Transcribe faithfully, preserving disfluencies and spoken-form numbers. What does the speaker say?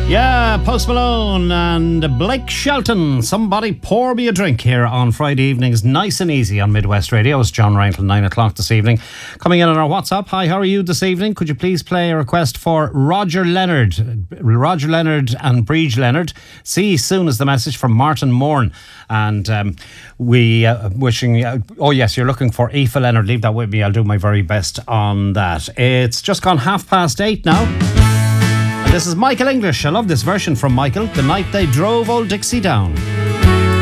Yeah, Post Malone and Blake Shelton. Somebody pour me a drink here on Friday evenings. Nice and easy on Midwest Radio. It's John Ryan till nine o'clock this evening. Coming in on our WhatsApp. Hi, how are you this evening? Could you please play a request for Roger Leonard? Roger Leonard and Breege Leonard. See you soon is the message from Martin Mourne. And um, we uh, wishing... Uh, oh, yes, you're looking for Aoife Leonard. Leave that with me. I'll do my very best on that. It's just gone half past eight now. This is Michael English. I love this version from Michael. The Night They Drove Old Dixie Down.